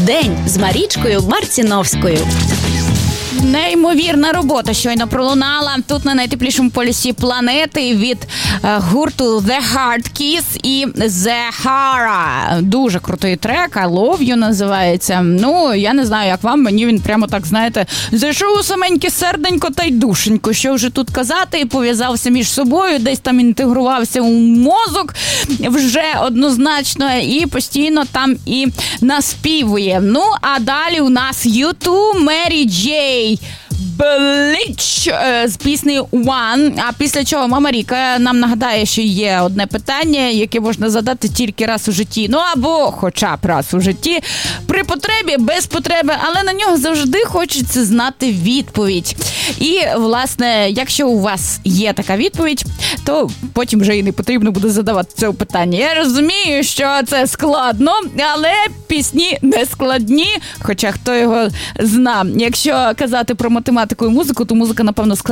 День з Марічкою Марціновською. Неймовірна робота щойно пролунала тут на найтеплішому полюсі планети від гурту The Hard Kiss і Zehara. Дуже крутий трек, I Love You називається. Ну, я не знаю, як вам, мені він прямо так, знаєте, зайшов у саменьке серденько та й душенько. Що вже тут казати, пов'язався між собою, десь там інтегрувався у мозок вже однозначно і постійно там і наспівує. Ну, а далі у нас U2, Mary J. Bleach з піснею One. А після чого Мама Ріка нам нагадає, що є одне питання, яке можна задати тільки раз у житті. Ну або хоча б раз у житті. При потребі, без потреби, але на нього завжди хочеться знати відповідь. І, власне, якщо у вас є така відповідь, то потім вже і не потрібно буде задавати це питання. Я розумію, що це складно, але пісні не складні, хоча хто його зна. Якщо казати про математику і музику, то музика, напевно, складна.